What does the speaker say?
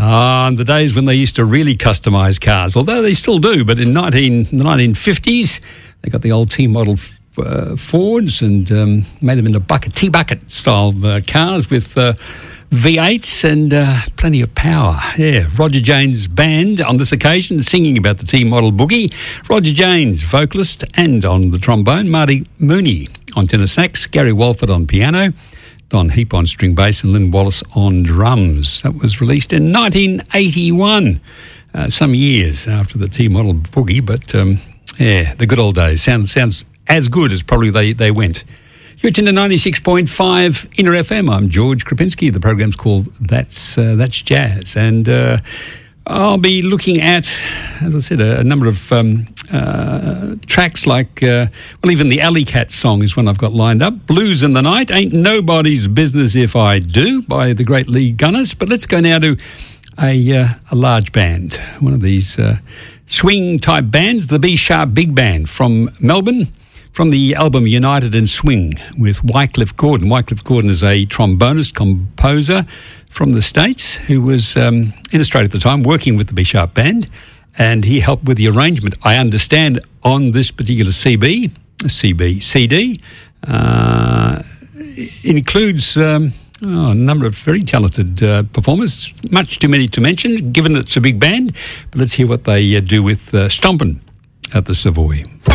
In the days when they used to really customise cars, although they still do, but in the 1950s, they got the old T-model Fords and made them into T-bucket style cars with V8s and plenty of power. Yeah, Roger Jane's band on this occasion singing about the T-model boogie. Roger Jane's vocalist and on the trombone, Marty Mooney on tenor sax, Gary Walford on piano, Don Heap on string bass and Lynn Wallace on drums. That was released in 1981, some years after the T-model boogie, but the good old days. Sounds as good as probably they went. You're tuned to 96.5 Inner FM. I'm George Krapinski. The program's called That's Jazz. And I'll be looking at, as I said, a number of tracks like, even the Alley Cat song is one I've got lined up. Blues in the Night, Ain't Nobody's Business If I Do, by the great Lee Gunness. But let's go now to a large band, one of these swing-type bands, the B-Sharp Big Band from Melbourne, from the album United in Swing with Wycliffe Gordon. Wycliffe Gordon is a trombonist, composer from the States who was in Australia at the time working with the B-Sharp Band, and he helped with the arrangement, I understand, on this particular CD. Includes a number of very talented performers, much too many to mention, given that it's a big band. But let's hear what they do with Stompin' at the Savoy.